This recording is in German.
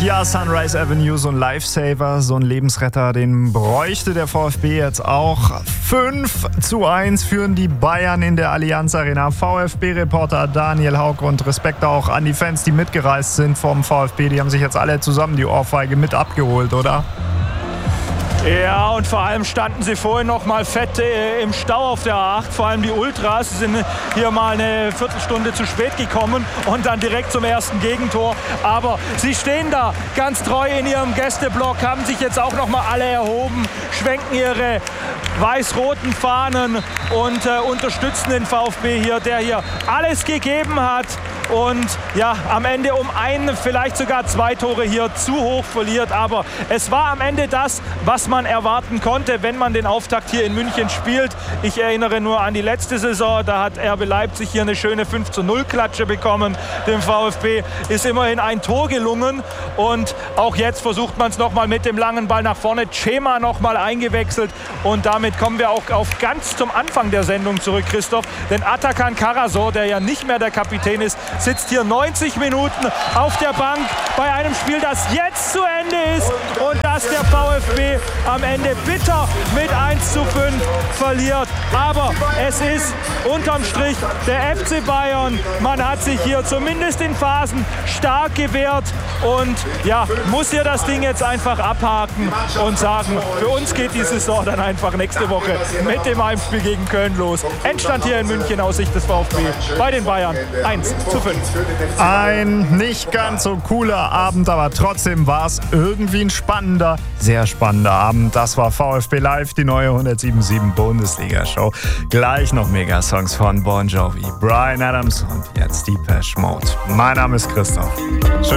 Ja, Sunrise Avenue, so ein Lifesaver, so ein Lebensretter, den bräuchte der VfB jetzt auch. 5:1 führen die Bayern in der Allianz Arena. VfB-Reporter Daniel Hauck und Respekt auch an die Fans, die mitgereist sind vom VfB. Die haben sich jetzt alle zusammen die Ohrfeige mit abgeholt, oder? Ja, und vor allem standen sie vorhin noch mal fett im Stau auf der A8. Vor allem die Ultras, sie sind hier mal eine Viertelstunde zu spät gekommen und dann direkt zum ersten Gegentor. Aber sie stehen da ganz treu in ihrem Gästeblock, haben sich jetzt auch noch mal alle erhoben, schwenken ihre weiß-roten Fahnen und unterstützen den VfB hier, der hier alles gegeben hat. Und ja, am Ende um ein, vielleicht sogar 2 Tore hier zu hoch verliert. Aber es war am Ende das, was man erwarten konnte, wenn man den Auftakt hier in München spielt. Ich erinnere nur an die letzte Saison, da hat RB Leipzig hier eine schöne 5:0-Klatsche bekommen. Dem VfB ist immerhin ein Tor gelungen. Und auch jetzt versucht man es nochmal mit dem langen Ball nach vorne. Cema nochmal eingewechselt. Und damit kommen wir auch auf ganz zum Anfang der Sendung zurück, Christoph. Denn Atakan Karasor, der ja nicht mehr der Kapitän ist, sitzt hier 90 Minuten auf der Bank bei einem Spiel, das jetzt zu Ende ist und das der VfB am Ende bitter mit 1:5 verliert. Aber es ist unterm Strich der FC Bayern. Man hat sich hier zumindest in Phasen stark gewehrt und ja, muss hier das Ding jetzt einfach abhaken und sagen, für uns geht die Saison dann einfach nächste Woche mit dem Heimspiel gegen Köln los. Endstand hier in München aus Sicht des VfB bei den Bayern 1:5. Ein nicht ganz so cooler Abend, aber trotzdem war es irgendwie ein spannender, sehr spannender Abend. Das war VfB Live, die neue 107.7 Bundesliga-Show. Gleich noch Megasongs von Bon Jovi, Bryan Adams und jetzt Depeche Mode. Mein Name ist Christoph.